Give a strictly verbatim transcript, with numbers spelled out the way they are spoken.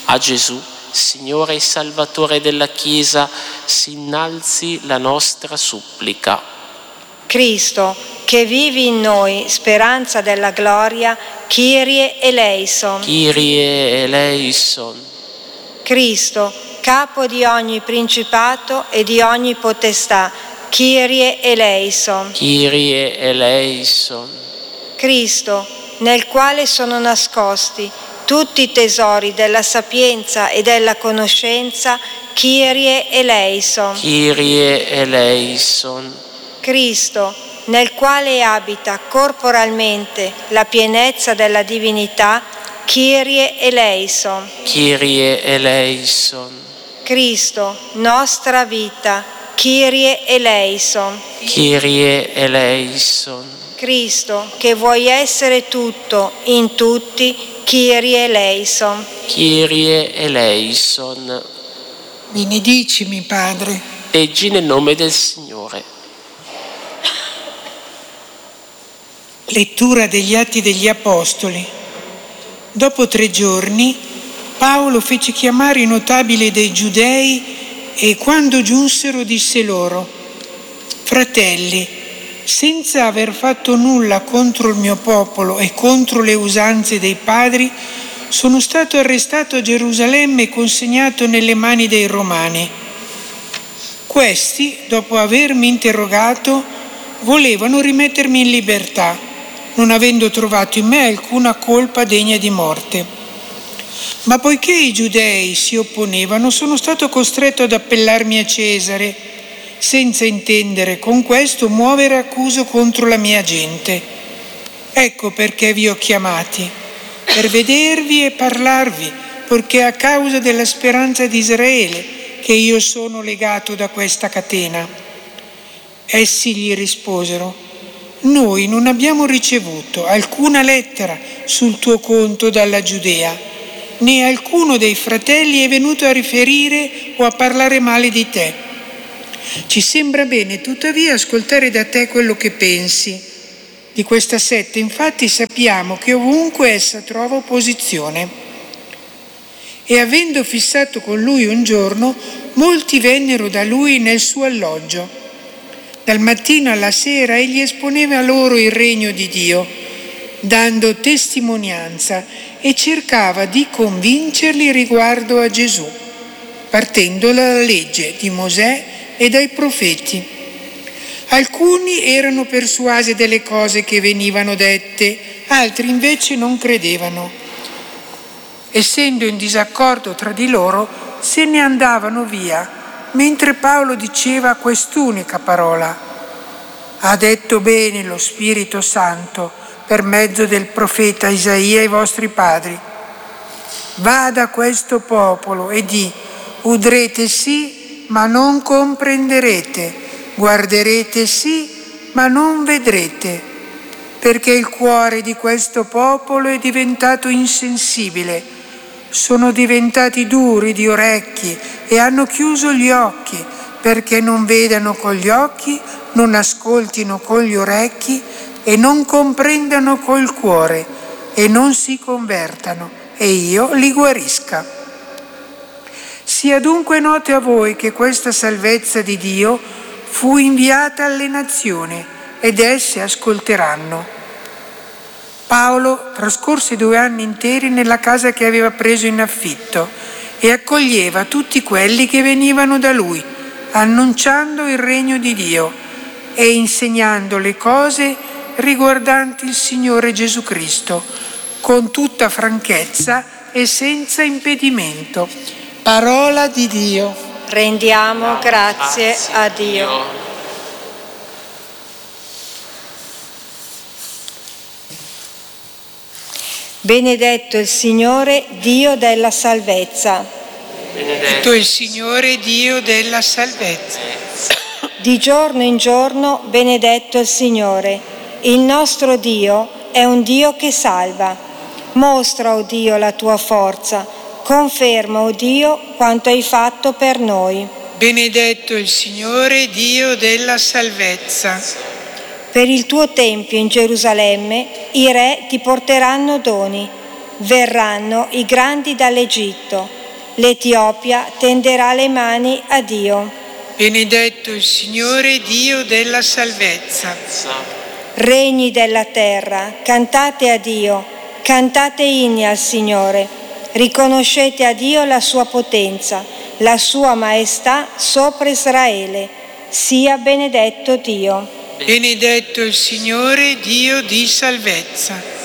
A Gesù, Signore e Salvatore della Chiesa, si innalzi la nostra supplica. Cristo, che vivi in noi, speranza della gloria, Kyrie eleison. Kyrie eleison. Cristo, capo di ogni principato e di ogni potestà, Kyrie eleison. Kyrie eleison. Cristo, nel quale sono nascosti tutti i tesori della sapienza e della conoscenza, Kyrie eleison. Kyrie eleison. Cristo, nel quale abita corporalmente la pienezza della divinità, Kyrie eleison. Kyrie eleison. Cristo, nostra vita, Kyrie eleison. Kyrie eleison. Cristo, che vuoi essere tutto in tutti, Kyrie eleison. Kyrie eleison. Benedicimi, Padre. Leggi nel nome del Signore. Lettura degli Atti degli Apostoli. Dopo tre giorni, Paolo fece chiamare i notabili dei Giudei e quando giunsero disse loro: Fratelli, senza aver fatto nulla contro il mio popolo e contro le usanze dei padri, sono stato arrestato a Gerusalemme e consegnato nelle mani dei Romani. Questi, dopo avermi interrogato, volevano rimettermi in libertà, non avendo trovato in me alcuna colpa degna di morte. Ma poiché i giudei si opponevano, sono stato costretto ad appellarmi a Cesare, senza intendere con questo muovere accuso contro la mia gente. Ecco perché vi ho chiamati, per vedervi e parlarvi, perché a causa della speranza di Israele che io sono legato da questa catena. Essi gli risposero: Noi non abbiamo ricevuto alcuna lettera sul tuo conto dalla Giudea, né alcuno dei fratelli è venuto a riferire o a parlare male di te. Ci sembra bene tuttavia ascoltare da te quello che pensi. Di questa setta infatti sappiamo che ovunque essa trova opposizione. E avendo fissato con lui un giorno, molti vennero da lui nel suo alloggio. Dal mattino alla sera egli esponeva loro il regno di Dio, dando testimonianza, e cercava di convincerli riguardo a Gesù, partendo dalla legge di Mosè e dai profeti. Alcuni erano persuasi delle cose che venivano dette, altri invece non credevano. Essendo in disaccordo tra di loro, se ne andavano via, mentre Paolo diceva quest'unica parola: Ha detto bene lo Spirito Santo per mezzo del profeta Isaia ai vostri padri. Vada a questo popolo e di: udrete sì, ma non comprenderete, guarderete sì, ma non vedrete, perché il cuore di questo popolo è diventato insensibile. Sono diventati duri di orecchi e hanno chiuso gli occhi, perché non vedano con gli occhi, non ascoltino con gli orecchi e non comprendano col cuore e non si convertano, e io li guarisca. Sia dunque noto a voi che questa salvezza di Dio fu inviata alle nazioni ed esse ascolteranno. Paolo trascorse due anni interi nella casa che aveva preso in affitto e accoglieva tutti quelli che venivano da lui, annunciando il regno di Dio e insegnando le cose riguardanti il Signore Gesù Cristo, con tutta franchezza e senza impedimento. Parola di Dio. Rendiamo grazie a Dio. Benedetto il Signore, Dio della salvezza. Benedetto il Signore, Dio della salvezza. Di giorno in giorno benedetto il Signore. Il nostro Dio è un Dio che salva. Mostra, o Dio, la tua forza. Conferma, o Dio, quanto hai fatto per noi. Benedetto il Signore, Dio della salvezza. Per il tuo tempio in Gerusalemme i re ti porteranno doni. Verranno i grandi dall'Egitto L'Etiopia tenderà le mani a Dio. Benedetto il Signore, Dio della salvezza. Regni della terra, cantate a Dio, cantate inni al Signore, riconoscete a Dio la sua potenza, la sua maestà sopra Israele. Sia benedetto Dio. Benedetto il Signore, Dio di salvezza.